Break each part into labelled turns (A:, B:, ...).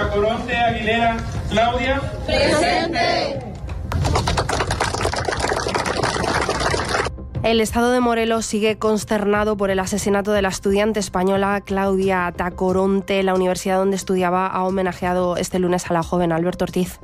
A: Tacoronte Aguilera Claudia.
B: Presente.
C: El estado de Morelos sigue consternado por el asesinato de la estudiante española Claudia Tacoronte. La universidad donde estudiaba ha homenajeado este lunes a la joven. Alberto Ortiz.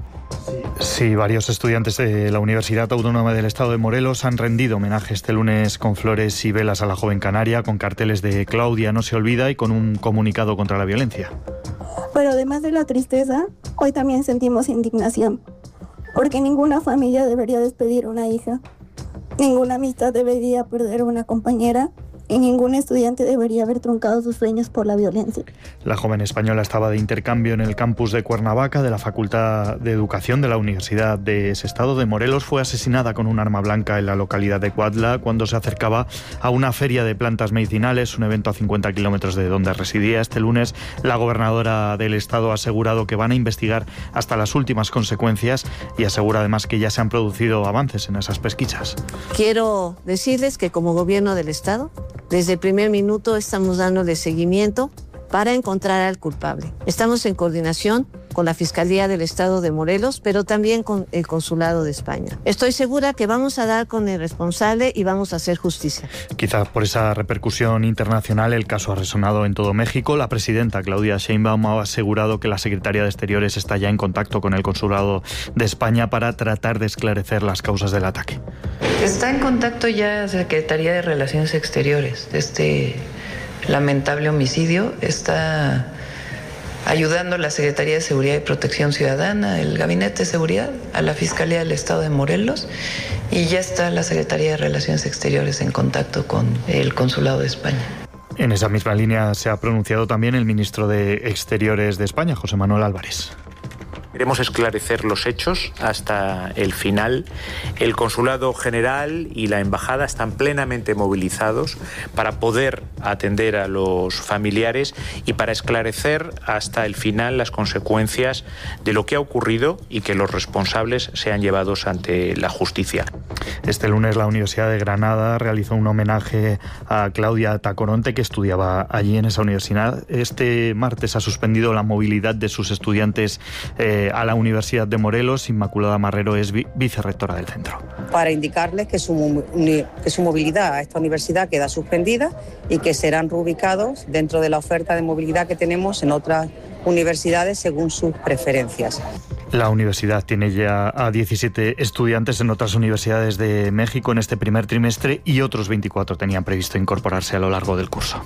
D: Sí, varios estudiantes de la Universidad Autónoma del Estado de Morelos han rendido homenaje este lunes con flores y velas a la joven canaria, con carteles de Claudia no se olvida y con un comunicado contra la violencia.
E: Pero además de la tristeza, hoy también sentimos indignación, porque ninguna familia debería despedir a una hija. Ninguna amistad debería perder a una compañera y ningún estudiante debería haber truncado sus sueños por la violencia. La joven española estaba de intercambio en el campus de Cuernavaca de la Facultad de Educación de la Universidad de ese estado de Morelos. Fue asesinada con un arma blanca en la localidad de Cuautla cuando se acercaba a una feria de plantas medicinales, un evento a 50 kilómetros de donde residía. Este lunes la gobernadora del estado ha asegurado que van a investigar hasta las últimas consecuencias y asegura además que ya se han producido avances en esas pesquisas.
F: Quiero decirles que como gobierno del estado, desde el primer minuto estamos dándole seguimiento para encontrar al culpable. Estamos en coordinación con la Fiscalía del Estado de Morelos, pero también con el Consulado de España. Estoy segura que vamos a dar con el responsable y vamos a hacer justicia.
D: Quizás por esa repercusión internacional el caso ha resonado en todo México. La presidenta Claudia Sheinbaum ha asegurado que la Secretaría de Exteriores está ya en contacto con el Consulado de España para tratar de esclarecer las causas del ataque.
G: Está en contacto ya la Secretaría de Relaciones Exteriores. Este lamentable homicidio está ayudando a la Secretaría de Seguridad y Protección Ciudadana, el Gabinete de Seguridad, a la Fiscalía del Estado de Morelos, y ya está la Secretaría de Relaciones Exteriores en contacto con el Consulado de España.
D: En esa misma línea se ha pronunciado también el ministro de Exteriores de España, José Manuel Álvarez.
H: Queremos esclarecer los hechos hasta el final. El Consulado General y la Embajada están plenamente movilizados para poder atender a los familiares y para esclarecer hasta el final las consecuencias de lo que ha ocurrido y que los responsables sean llevados ante la justicia.
D: Este lunes la Universidad de Granada realizó un homenaje a Claudia Tacoronte, que estudiaba allí en esa universidad. Este martes ha suspendido la movilidad de sus estudiantes a la Universidad de Morelos. Inmaculada Marrero es vicerrectora del centro.
I: Para indicarles que su movilidad a esta universidad queda suspendida y que serán reubicados dentro de la oferta de movilidad que tenemos en otras universidades según sus preferencias.
D: La universidad tiene ya a 17 estudiantes en otras universidades de México en este primer trimestre y otros 24 tenían previsto incorporarse a lo largo del curso.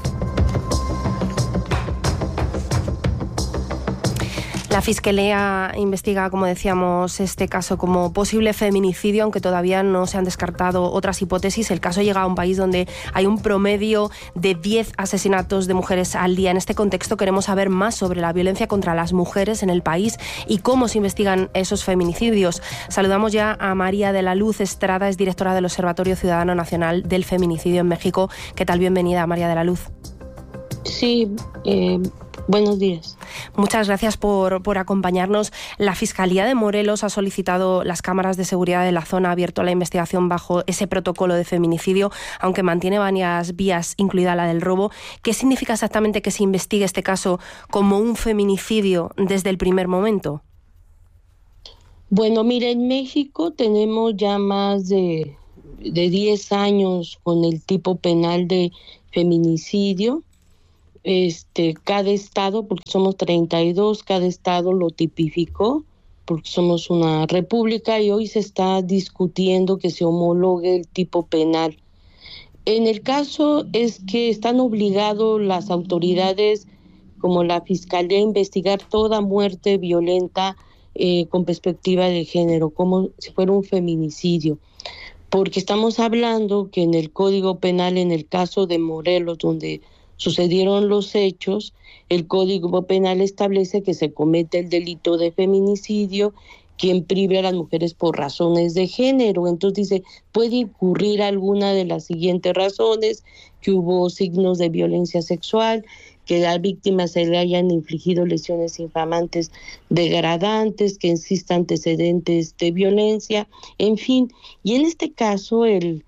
C: La Fiscalía investiga, como decíamos, este caso como posible feminicidio, aunque todavía no se han descartado otras hipótesis. El caso llega a un país donde hay un promedio de 10 asesinatos de mujeres al día. En este contexto queremos saber más sobre la violencia contra las mujeres en el país y cómo se investigan esos feminicidios. Saludamos ya a María de la Luz Estrada, es directora del Observatorio Ciudadano Nacional del Feminicidio en México. ¿Qué tal? Bienvenida, María de la Luz.
J: Sí, buenos días.
C: Muchas gracias por acompañarnos. La Fiscalía de Morelos ha solicitado las cámaras de seguridad de la zona, ha abierto la investigación bajo ese protocolo de feminicidio, aunque mantiene varias vías, incluida la del robo. ¿Qué significa exactamente que se investigue este caso como un feminicidio desde el primer momento?
J: Bueno, mira, en México tenemos ya más de 10 años con el tipo penal de feminicidio. Cada estado, porque somos 32, cada estado lo tipificó, porque somos una república y hoy se está discutiendo que se homologue el tipo penal. En el caso es que están obligados las autoridades como la Fiscalía a investigar toda muerte violenta con perspectiva de género, como si fuera un feminicidio. Porque estamos hablando que en el Código Penal, en el caso de Morelos, donde sucedieron los hechos, el Código Penal establece que se comete el delito de feminicidio quien prive a las mujeres por razones de género. Entonces dice, puede incurrir alguna de las siguientes razones: que hubo signos de violencia sexual, que a la víctima se le hayan infligido lesiones infamantes degradantes, que exista antecedentes de violencia, en fin. Y en este caso el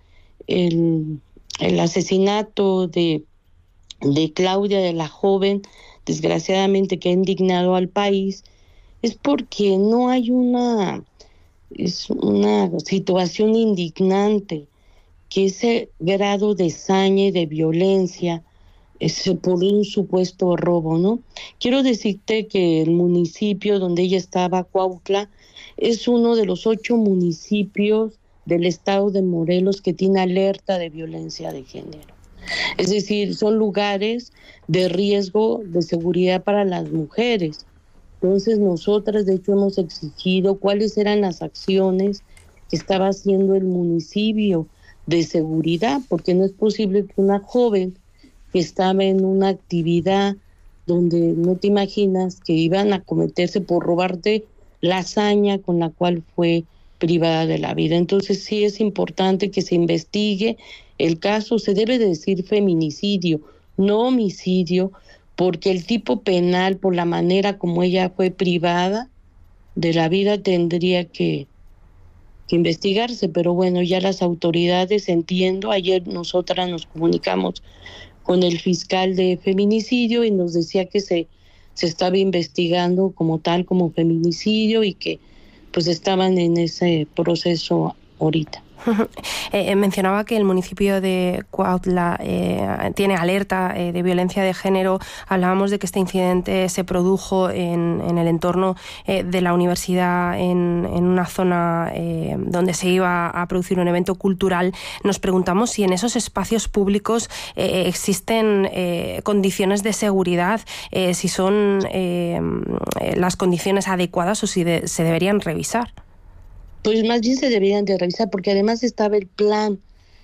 J: asesinato de Claudia, de la joven, desgraciadamente, que ha indignado al país, es porque no hay es una situación indignante, que ese grado de saña y de violencia es por un supuesto robo, ¿no? Quiero decirte que el municipio donde ella estaba, Cuautla, es uno de los 8 municipios del estado de Morelos que tiene alerta de violencia de género. Es decir, son lugares de riesgo de seguridad para las mujeres. Entonces nosotras, de hecho, hemos exigido cuáles eran las acciones que estaba haciendo el municipio de seguridad, porque no es posible que una joven que estaba en una actividad donde no te imaginas que iban a cometerse por robarte la hazaña con la cual fue privada de la vida. Entonces sí es importante que se investigue el caso, se debe de decir feminicidio, no homicidio, porque el tipo penal, por la manera como ella fue privada de la vida, tendría que investigarse, pero bueno, ya las autoridades, entiendo, ayer nosotras nos comunicamos con el fiscal de feminicidio y nos decía que se estaba investigando como tal, como feminicidio, y que pues estaban en ese proceso ahorita.
C: Mencionaba que el municipio de Cuautla tiene alerta de violencia de género. Hablábamos de que este incidente se produjo en el entorno de la universidad, en una zona donde se iba a producir un evento cultural. Nos preguntamos si en esos espacios públicos existen condiciones de seguridad, si son las condiciones adecuadas o si se deberían revisar.
J: Pues más bien se deberían de revisar, porque además estaba el plan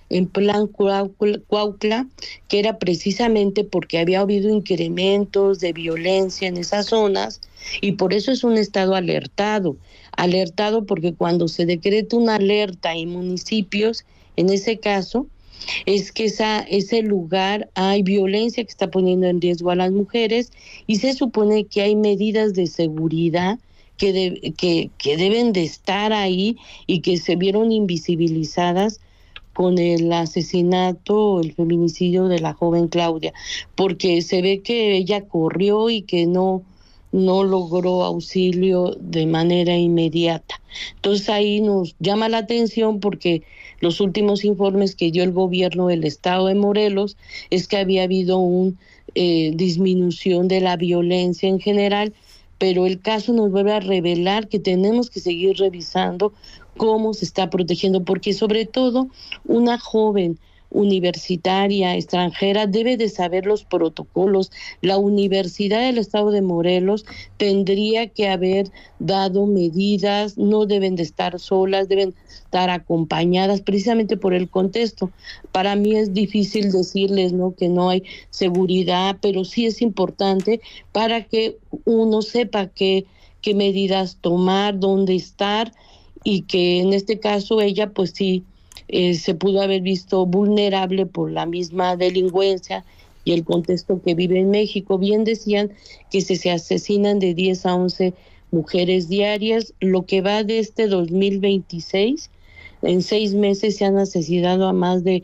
J: Cuautla, que era precisamente porque había habido incrementos de violencia en esas zonas, y por eso es un estado alertado porque cuando se decreta una alerta en municipios, en ese caso, es que ese lugar hay violencia que está poniendo en riesgo a las mujeres, y se supone que hay medidas de seguridad que deben de estar ahí y que se vieron invisibilizadas con el asesinato, el feminicidio de la joven Claudia, porque se ve que ella corrió y que no logró auxilio de manera inmediata. Entonces ahí nos llama la atención, porque los últimos informes que dio el gobierno del estado de Morelos es que había habido una disminución de la violencia en general, pero el caso nos vuelve a revelar que tenemos que seguir revisando cómo se está protegiendo, porque sobre todo una joven universitaria extranjera debe de saber los protocolos. La Universidad del Estado de Morelos tendría que haber dado medidas, no deben de estar solas, deben estar acompañadas precisamente por el contexto. Para mí es difícil decirles, ¿no?, que no hay seguridad, pero sí es importante para que uno sepa qué medidas tomar, dónde estar, y que en este caso ella pues sí se pudo haber visto vulnerable por la misma delincuencia y el contexto que vive en México. Bien decían que se asesinan de 10 a 11 mujeres diarias. Lo que va de este 2026, en 6 meses se han asesinado a más de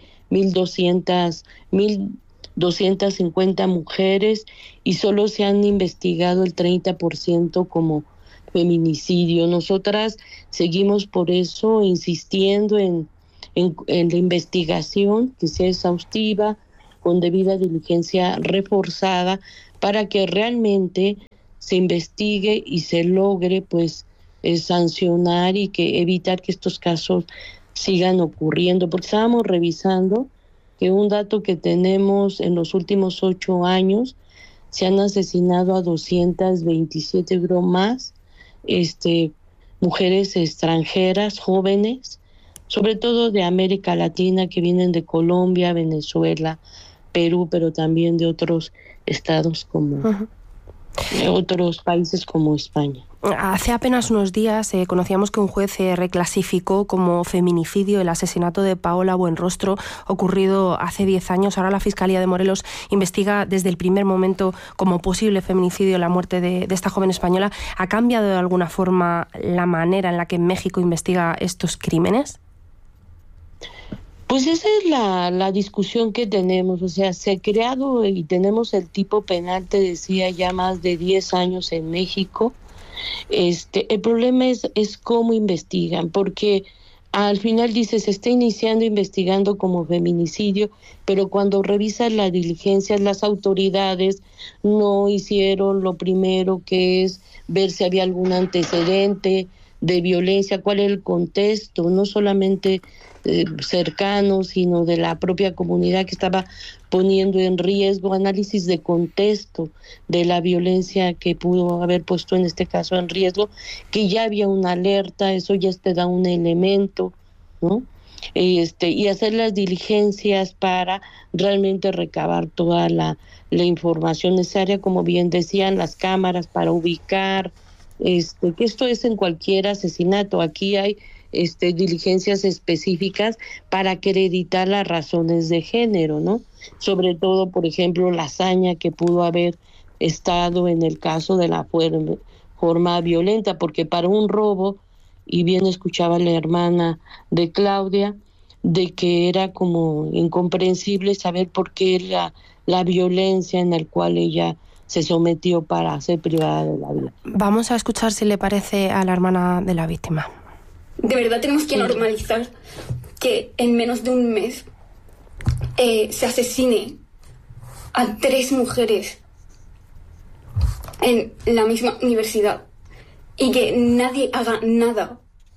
J: 1,250 mujeres, y solo se han investigado el 30% como feminicidio. Nosotras seguimos por eso insistiendo en la investigación, que sea exhaustiva, con debida diligencia reforzada, para que realmente se investigue y se logre pues sancionar y que evitar que estos casos sigan ocurriendo. Porque estábamos revisando que un dato que tenemos en los últimos 8 años, se han asesinado a 227 más mujeres extranjeras, jóvenes, sobre todo de América Latina, que vienen de Colombia, Venezuela, Perú, pero también de otros estados como otros países como España.
C: Hace apenas unos días conocíamos que un juez reclasificó como feminicidio el asesinato de Paola Buenrostro, ocurrido hace 10 años. Ahora la Fiscalía de Morelos investiga desde el primer momento como posible feminicidio la muerte de esta joven española. ¿Ha cambiado de alguna forma la manera en la que México investiga estos crímenes?
J: Pues esa es la discusión que tenemos. O sea, se ha creado y tenemos el tipo penal, te decía, ya más de 10 años en México. El problema es cómo investigan, porque al final dice, se está investigando como feminicidio, pero cuando revisan las diligencias, las autoridades no hicieron lo primero, que es ver si había algún antecedente de violencia, cuál es el contexto, no solamente cercano, sino de la propia comunidad que estaba poniendo en riesgo, análisis de contexto de la violencia que pudo haber puesto en este caso en riesgo, que ya había una alerta, eso ya te da un elemento, ¿no? Y hacer las diligencias para realmente recabar toda la información necesaria, como bien decían, las cámaras para ubicar, que esto es en cualquier asesinato. Aquí hay diligencias específicas para acreditar las razones de género, ¿no? Sobre todo, por ejemplo, la hazaña que pudo haber estado en el caso de la forma violenta, porque para un robo, y bien escuchaba la hermana de Claudia, de que era como incomprensible saber por qué la violencia en la cual ella se sometió para ser privada de la vida.
C: Vamos a escuchar, si le parece, a la hermana de la víctima.
B: De verdad tenemos que normalizar que en menos de un mes se asesine a 3 mujeres en la misma universidad y que nadie haga nada.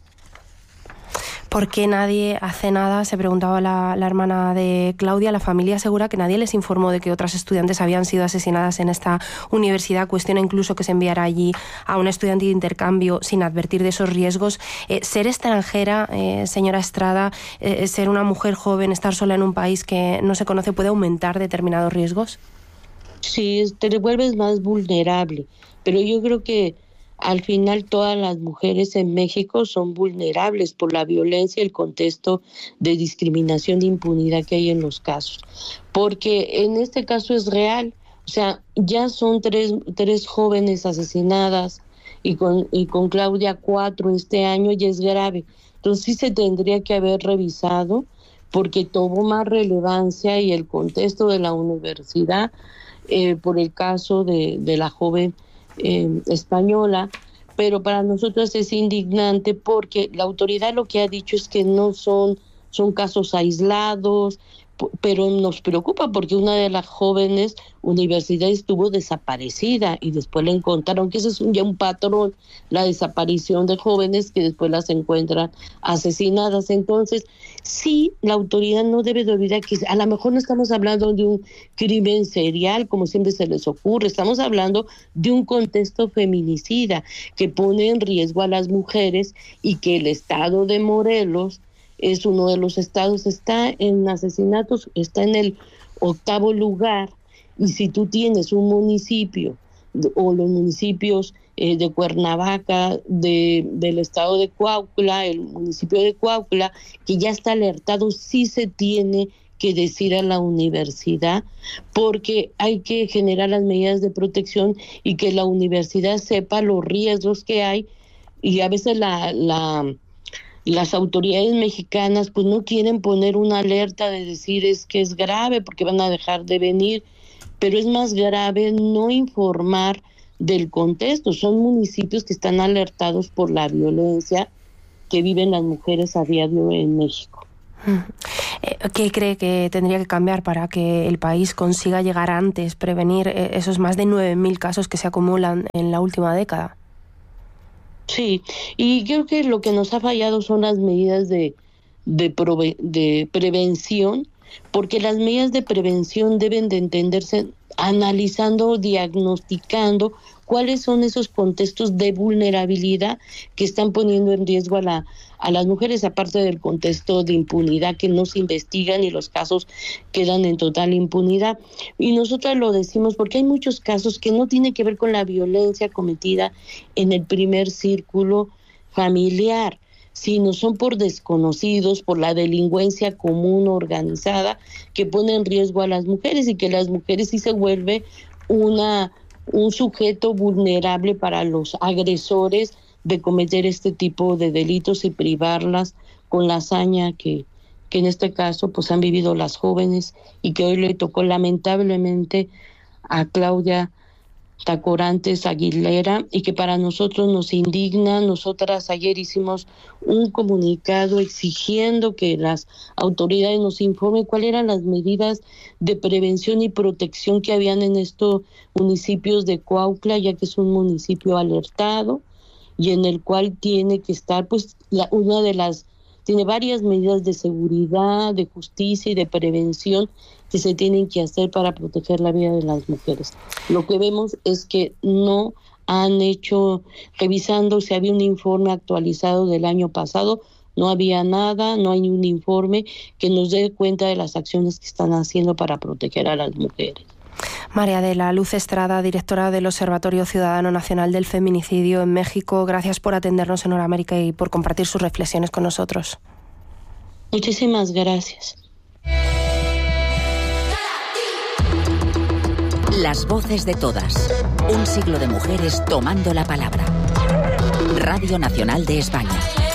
C: ¿Por qué nadie hace nada? Se preguntaba la hermana de Claudia. La familia asegura que nadie les informó de que otras estudiantes habían sido asesinadas en esta universidad. Cuestiona incluso que se enviara allí a un estudiante de intercambio sin advertir de esos riesgos. Ser extranjera, señora Estrada, ser una mujer joven, estar sola en un país que no se conoce, ¿puede aumentar determinados riesgos?
J: Sí, te vuelves más vulnerable. Pero yo creo que al final todas las mujeres en México son vulnerables por la violencia y el contexto de discriminación e impunidad que hay en los casos. Porque en este caso es real, o sea, ya son tres jóvenes asesinadas y con Claudia 4 este año, ya es grave. Entonces sí se tendría que haber revisado, porque tomó más relevancia y el contexto de la universidad por el caso de la joven española, pero para nosotros es indignante porque la autoridad lo que ha dicho es que no son casos aislados, pero nos preocupa porque una de las jóvenes universidades estuvo desaparecida y después la encontraron, que ese es ya un patrón, la desaparición de jóvenes que después las encuentran asesinadas. Entonces, sí, la autoridad no debe de olvidar que a lo mejor no estamos hablando de un crimen serial, como siempre se les ocurre, estamos hablando de un contexto feminicida que pone en riesgo a las mujeres y que el estado de Morelos es uno de los estados, está en asesinatos, está en el 8º lugar, y si tú tienes un municipio o los municipios de Cuernavaca, del estado de Cuautla, el municipio de Cuautla, que ya está alertado, sí se tiene que decir a la universidad, porque hay que generar las medidas de protección y que la universidad sepa los riesgos que hay, y a veces las autoridades mexicanas pues no quieren poner una alerta de decir es que es grave porque van a dejar de venir, pero es más grave no informar del contexto. Son municipios que están alertados por la violencia que viven las mujeres a diario en México.
C: ¿Qué cree que tendría que cambiar para que el país consiga llegar antes, prevenir esos más de 9.000 casos que se acumulan en la última década?
J: Sí, y creo que lo que nos ha fallado son las medidas de prevención, porque las medidas de prevención deben de entenderse analizando, diagnosticando cuáles son esos contextos de vulnerabilidad que están poniendo en riesgo a las mujeres, aparte del contexto de impunidad que no se investigan y los casos quedan en total impunidad. Y nosotras lo decimos porque hay muchos casos que no tienen que ver con la violencia cometida en el primer círculo familiar, sino son por desconocidos, por la delincuencia común organizada que pone en riesgo a las mujeres, y que las mujeres sí se vuelve un sujeto vulnerable para los agresores de cometer este tipo de delitos y privarlas con la hazaña que en este caso pues han vivido las jóvenes y que hoy le tocó lamentablemente a Claudia Tacorantes Aguilera, y que para nosotros nos indigna. Nosotras ayer hicimos un comunicado exigiendo que las autoridades nos informen cuáles eran las medidas de prevención y protección que habían en estos municipios de Cuautla, ya que es un municipio alertado y en el cual tiene que estar, pues, tiene varias medidas de seguridad, de justicia y de prevención que se tienen que hacer para proteger la vida de las mujeres. Lo que vemos es que no han hecho, revisando si había un informe actualizado del año pasado, no había nada, no hay un informe que nos dé cuenta de las acciones que están haciendo para proteger a las mujeres.
C: María de la Luz Estrada, directora del Observatorio Ciudadano Nacional del Feminicidio en México, gracias por atendernos en Hora América y por compartir sus reflexiones con nosotros.
J: Muchísimas gracias.
K: Las voces de todas. Un siglo de mujeres tomando la palabra. Radio Nacional de España.